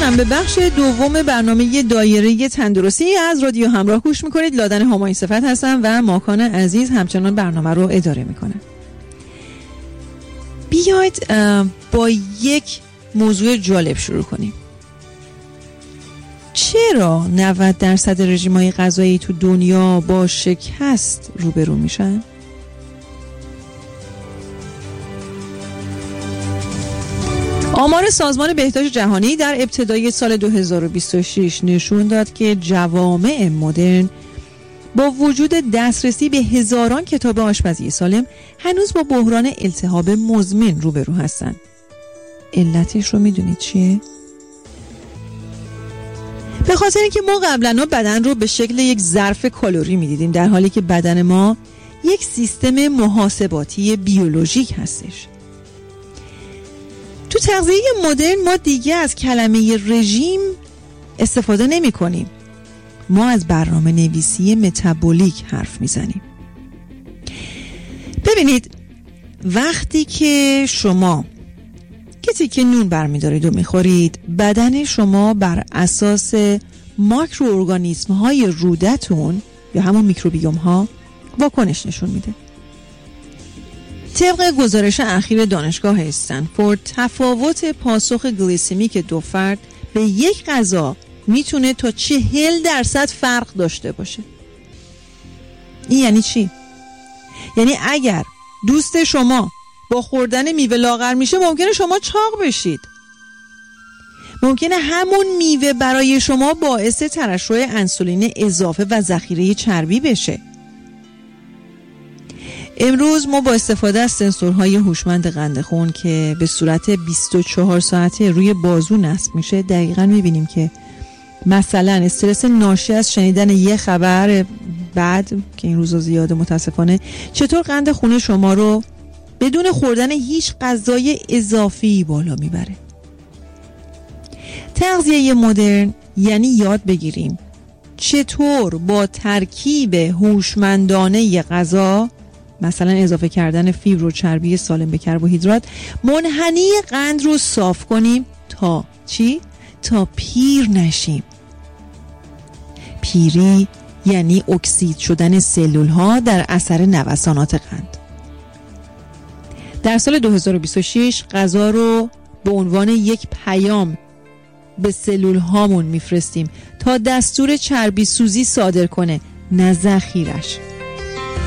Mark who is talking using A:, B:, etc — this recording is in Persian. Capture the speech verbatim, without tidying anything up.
A: هستم. به بخش دوم برنامه دایره تندرستی از رادیو همراه گوش میکنید. لادن همایون صفت هستم و ماکان عزیز همچنان برنامه رو اداره میکنه. بیاید با یک موضوع جالب شروع کنیم. چرا نود درصد رژیم‌های غذایی تو دنیا با شکست روبرو میشن؟ آمار سازمان بهداشت جهانی در ابتدای سال دو هزار و بیست و شش نشون داد که جوامع مدرن با وجود دسترسی به هزاران کتاب آشپزی سالم هنوز با بحران التهاب مزمن روبرو هستند. علتش رو میدونید چیه؟ به خاطر اینکه ما قبلا بدن رو به شکل یک ظرف کالری میدیدیم، در حالی که بدن ما یک سیستم محاسباتی بیولوژیک هستش. تو تغذیه مدرن ما دیگه از کلمه رژیم استفاده نمی کنیم. ما از برنامه نویسی متابولیک حرف میزنیم. ببینید، وقتی که شما که تیکه نون برمیدارید و میخورید، بدن شما بر اساس ماکروارگانیسم های رودتون یا همون میکروبیوم ها واکنش نشون میده. طبق گزارش اخیر دانشگاه استنفورد، تفاوت پاسخ گلیسمیک دو فرد به یک غذا میتونه تا چهل درصد فرق داشته باشه. این یعنی چی؟ یعنی اگر دوست شما با خوردن میوه لاغر میشه، ممکنه شما چاق بشید. ممکنه همون میوه برای شما باعث ترشح انسولین اضافه و ذخیره چربی بشه. امروز ما با استفاده از سنسورهای هوشمند قند خون که به صورت بیست و چهار ساعته روی بازو نصب میشه، دقیقاً میبینیم که مثلا استرس ناشی از شنیدن یه خبر بد که این روزا زیاده متاسفانه، چطور قند خون شما رو بدون خوردن هیچ غذای اضافی بالا میبره. تغذیه مدرن یعنی یاد بگیریم چطور با ترکیب هوشمندانه غذا، مثلا اضافه کردن فیبر و چربی سالم به کربوهیدرات، منحنی قند رو صاف کنیم تا چی؟ تا پیر نشیم. پیری یعنی اکسید شدن سلول ها در اثر نوسانات قند. در سال دو هزار و بیست و شش غذا رو به عنوان یک پیام به سلول هامون میفرستیم تا دستور چربی سوزی صادر کنه، نه ذخیرش.